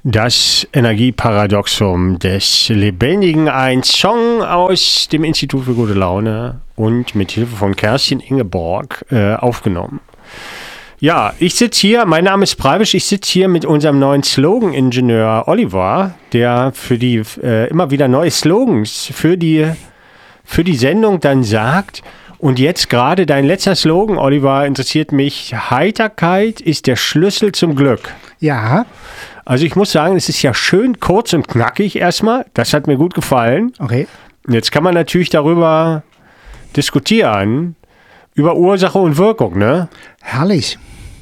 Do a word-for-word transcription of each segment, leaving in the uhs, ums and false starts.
Das Energieparadoxum des Lebendigen, ein Song aus dem Institut für gute Laune und mit Hilfe von Kerstin Ingeborg äh, aufgenommen. Ja, ich sitze hier, mein Name ist Preibisch, ich sitze hier mit unserem neuen Slogan-Ingenieur Oliver, der für die äh, immer wieder neue Slogans für die, für die Sendung dann sagt. Und jetzt gerade dein letzter Slogan, Oliver, interessiert mich. Heiterkeit ist der Schlüssel zum Glück. Ja. Also ich muss sagen, es ist ja schön kurz und knackig erstmal. Das hat mir gut gefallen. Okay. Jetzt kann man natürlich darüber diskutieren, über Ursache und Wirkung, ne? Herrlich.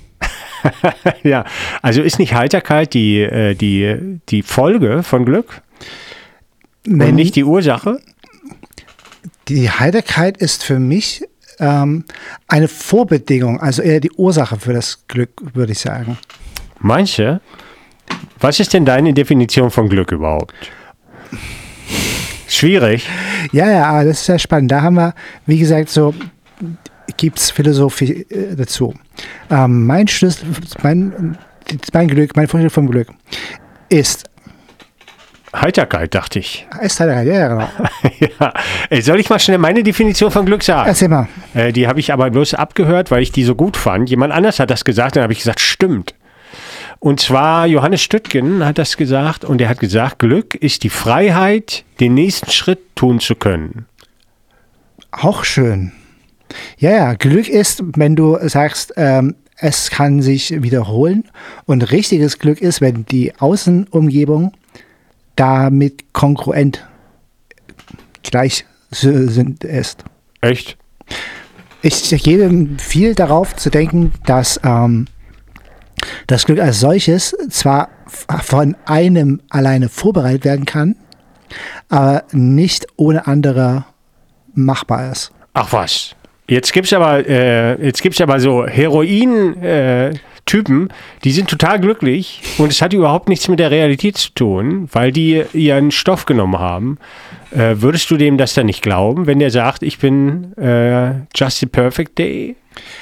Ja, also ist nicht Heiterkeit die, äh, die, die Folge von Glück? Wenn und nicht die Ursache? Die Heiterkeit ist für mich ähm, eine Vorbedingung, also eher die Ursache für das Glück, würde ich sagen. Meinst du? Was ist denn deine Definition von Glück überhaupt? Schwierig. Ja, ja, aber das ist ja spannend. Da haben wir, wie gesagt, so gibt es Philosophie äh, dazu. Ähm, mein Schlüssel, mein, mein Glück, meine Vorstellung vom Glück ist Heiterkeit, dachte ich. Ist Heiterkeit, ja, ja, genau. Ja. Ey, soll ich mal schnell meine Definition von Glück sagen? Erzähl mal. Äh, die habe ich aber bloß abgehört, weil ich die so gut fand. Jemand anders hat das gesagt, dann habe ich gesagt, stimmt. Und zwar Johannes Stüttgen hat das gesagt und er hat gesagt, Glück ist die Freiheit, den nächsten Schritt tun zu können. Auch schön. Ja, ja, Glück ist, wenn du sagst, ähm, es kann sich wiederholen und richtiges Glück ist, wenn die Außenumgebung damit kongruent gleich sind ist. Echt? Ich gebe viel darauf zu denken, dass ähm, das Glück als solches zwar von einem alleine vorbereitet werden kann, aber nicht ohne andere machbar ist. Ach was. Jetzt gibt es aber, äh, jetzt gibt's aber so Heroin-Typen, äh, die sind total glücklich und es hat überhaupt nichts mit der Realität zu tun, weil die ihren Stoff genommen haben. Äh, würdest du dem das dann nicht glauben, wenn der sagt, ich bin äh, just a perfect day?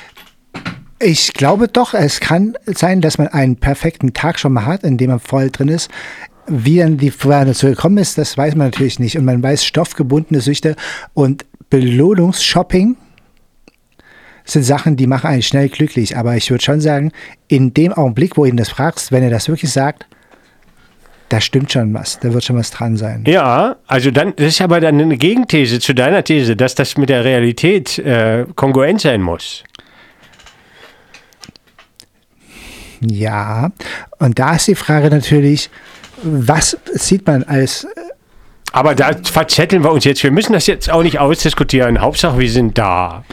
Ich glaube doch, es kann sein, dass man einen perfekten Tag schon mal hat, in dem man voll drin ist. Wie dann die Frage dazu gekommen ist, das weiß man natürlich nicht. Und man weiß, stoffgebundene Süchte und Belohnungsshopping sind Sachen, die machen einen schnell glücklich. Aber ich würde schon sagen, in dem Augenblick, wo du ihn das fragst, wenn er das wirklich sagt, da stimmt schon was, da wird schon was dran sein. Ja, also dann, das ist aber dann eine Gegenthese zu deiner These, dass das mit der Realität äh, kongruent sein muss. Ja, und da ist die Frage natürlich, was sieht man als... Aber da verzetteln wir uns jetzt. Wir müssen das jetzt auch nicht ausdiskutieren. Hauptsache, wir sind da.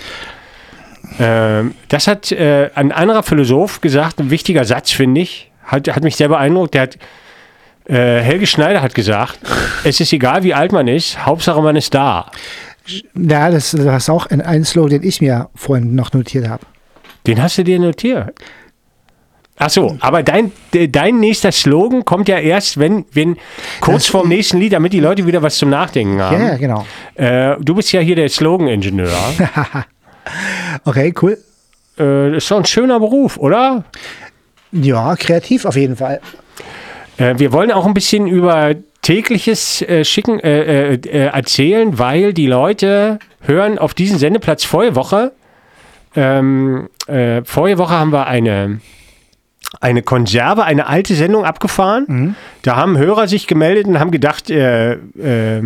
Ähm, das hat äh, ein anderer Philosoph gesagt, ein wichtiger Satz, finde ich. Hat, hat mich sehr beeindruckt. Der hat, äh, Helge Schneider hat gesagt, es ist egal, wie alt man ist, Hauptsache, man ist da. Ja, das, das ist auch ein, ein Slogan, den ich mir vorhin noch notiert habe. Den hast du dir notiert? Ach so, aber dein, dein nächster Slogan kommt ja erst, wenn, wenn kurz das, vorm nächsten Lied, damit die Leute wieder was zum Nachdenken haben. Ja, genau. Äh, du bist ja hier der Slogan-Ingenieur. Okay, cool. Äh, das ist doch ein schöner Beruf, oder? Ja, kreativ auf jeden Fall. Äh, wir wollen auch ein bisschen über tägliches äh, Schicken äh, äh, erzählen, weil die Leute hören auf diesen Sendeplatz Feuerwoche. Ähm, äh, Feuerwoche haben wir eine... eine Konserve, eine alte Sendung abgefahren. Mhm. Da haben Hörer sich gemeldet und haben gedacht, äh, äh,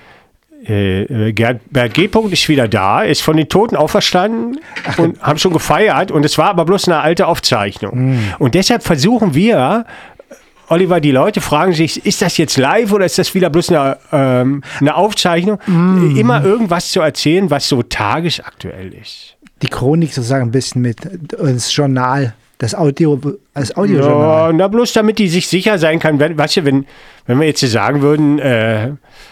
äh, Gerd G. ist wieder da, ist von den Toten auferstanden. Ach, und haben schon gefeiert und es war aber bloß eine alte Aufzeichnung. Mhm. Und deshalb versuchen wir, Oliver, die Leute fragen sich, ist das jetzt live oder ist das wieder bloß eine, ähm, eine Aufzeichnung? Mhm. Immer irgendwas zu erzählen, was so tagesaktuell ist. Die Chronik sozusagen ein bisschen mit das Journal. Das Audio, als Audiojournal. Ja, na bloß damit die sich sicher sein kann, wenn, weißt du, wenn, wenn wir jetzt hier sagen würden, äh,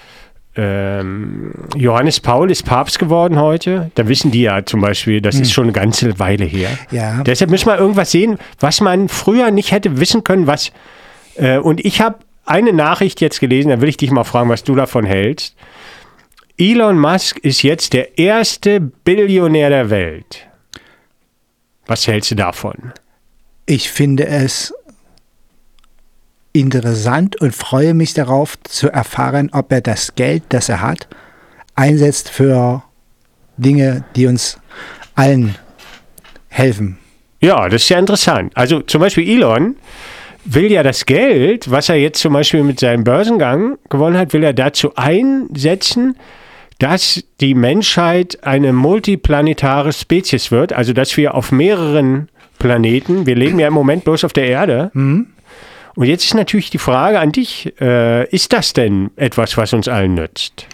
ähm, Johannes Paul ist Papst geworden heute, dann wissen die ja zum Beispiel, das hm. ist schon eine ganze Weile her. Ja. Deshalb müssen wir irgendwas sehen, was man früher nicht hätte wissen können, was, äh, und ich habe eine Nachricht jetzt gelesen, da will ich dich mal fragen, was du davon hältst. Elon Musk ist jetzt der erste Billionär der Welt. Was hältst du davon? Ich finde es interessant und freue mich darauf zu erfahren, ob er das Geld, das er hat, einsetzt für Dinge, die uns allen helfen. Ja, das ist ja interessant. Also zum Beispiel Elon will ja das Geld, was er jetzt zum Beispiel mit seinem Börsengang gewonnen hat, will er dazu einsetzen, dass die Menschheit eine multiplanetare Spezies wird, also dass wir auf mehreren Planeten, wir leben ja im Moment bloß auf der Erde. Mhm. Und jetzt ist natürlich die Frage an dich, äh, ist das denn etwas, was uns allen nützt?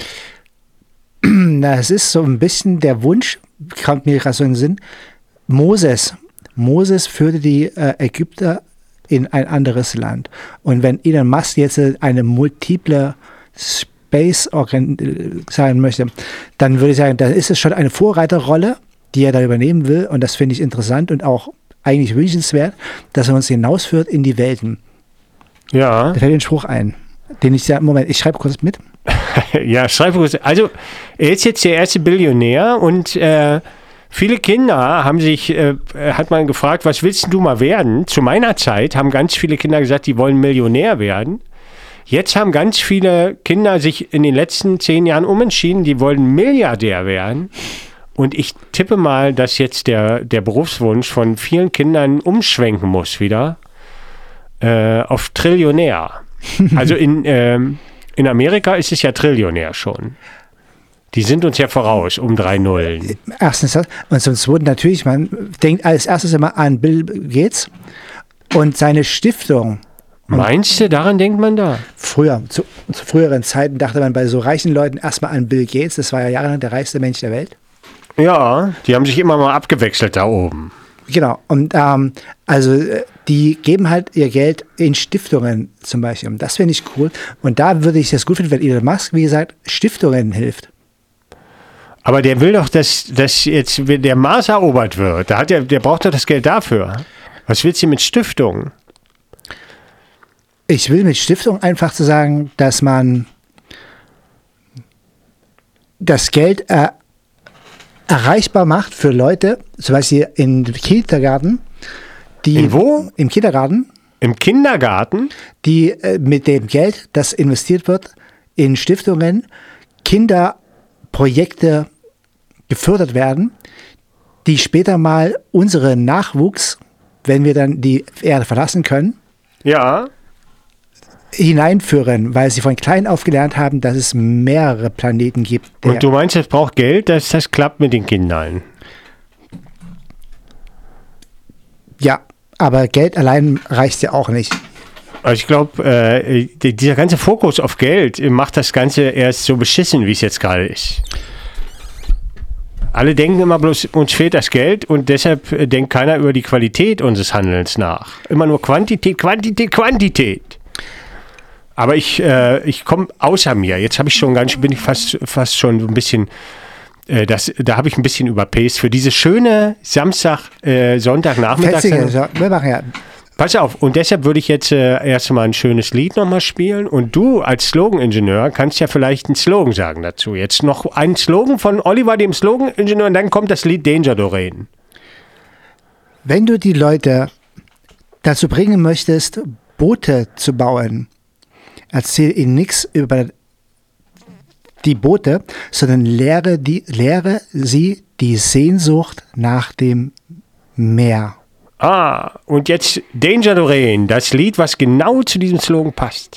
Na, es ist so ein bisschen der Wunsch, kommt mir gerade so in den Sinn, Moses. Moses führte die äh, Ägypter in ein anderes Land. Und wenn Elon Musk jetzt eine multiple Space-Organ sein möchte, dann würde ich sagen, dann ist es schon eine Vorreiterrolle, die er da übernehmen will. Und das finde ich interessant und auch eigentlich wünschenswert, dass er uns hinausführt in die Welten. Ja. Da fällt mir ein Spruch ein, den ich ja, Moment, ich schreibe kurz mit. Ja, schreib kurz. Also, er ist jetzt der erste Billionär und äh, viele Kinder haben sich, äh, hat man gefragt, was willst du mal werden? Zu meiner Zeit haben ganz viele Kinder gesagt, die wollen Millionär werden. Jetzt haben ganz viele Kinder sich in den letzten zehn Jahren umentschieden, die wollen Milliardär werden. Und ich tippe mal, dass jetzt der, der Berufswunsch von vielen Kindern umschwenken muss wieder äh, auf Trillionär. Also in, ähm, in Amerika ist es ja Trillionär schon. Die sind uns ja voraus um drei Nullen. Erstens das. Und zum Zweiten natürlich, man denkt als erstes immer an Bill Gates und seine Stiftung. Meinst du, daran denkt man da? Früher, zu, zu früheren Zeiten dachte man bei so reichen Leuten erstmal an Bill Gates. Das war ja jahrelang der reichste Mensch der Welt. Ja, die haben sich immer mal abgewechselt da oben. Genau. Und ähm, also die geben halt ihr Geld in Stiftungen zum Beispiel. Und das finde ich cool. Und da würde ich das gut finden, wenn Elon Musk, wie gesagt, Stiftungen hilft. Aber der will doch, dass, dass jetzt der Mars erobert wird. Da hat der, der braucht doch das Geld dafür. Was willst du mit Stiftungen? Ich will mit Stiftung einfach zu sagen, dass man das Geld äh, erreichbar macht für Leute, zum Beispiel im Kindergarten. Die, in wo? Im Kindergarten. Im Kindergarten? Die äh, mit dem Geld, das investiert wird, in Stiftungen Kinderprojekte gefördert werden, die später mal unseren Nachwuchs, wenn wir dann die Erde verlassen können, ja, hineinführen, weil sie von klein auf gelernt haben, dass es mehrere Planeten gibt. Und du meinst, es braucht Geld, dass das klappt mit den Kindern? Ja, aber Geld allein reicht ja auch nicht. Also ich glaube, äh, dieser ganze Fokus auf Geld macht das Ganze erst so beschissen, wie es jetzt gerade ist. Alle denken immer bloß, uns fehlt das Geld und deshalb denkt keiner über die Qualität unseres Handelns nach. Immer nur Quantität, Quantität, Quantität. Aber ich, äh, ich komme außer mir. Jetzt habe ich schon ganz, bin ich fast, fast schon ein bisschen, äh, das, da habe ich ein bisschen überpaced für diese schöne Samstag, äh, Sonntagnachmittag. Wir machen ja. Pass auf, und deshalb würde ich jetzt äh, erst mal ein schönes Lied nochmal spielen und du als Slogan-Ingenieur kannst ja vielleicht einen Slogan sagen dazu. Jetzt noch einen Slogan von Oliver, dem Slogan-Ingenieur, und dann kommt das Lied Danger Doreen. Wenn du die Leute dazu bringen möchtest, Boote zu bauen, erzähl ihnen nichts über die Boote, sondern lehre, die, lehre sie die Sehnsucht nach dem Meer. Ah, und jetzt Danger Doreen, das Lied, was genau zu diesem Slogan passt.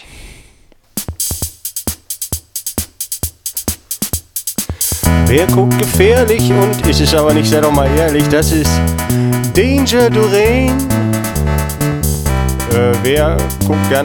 Wer guckt gefährlich und ist es aber nicht, sei doch mal ehrlich, das ist Danger Doreen. Äh, wer guckt gerne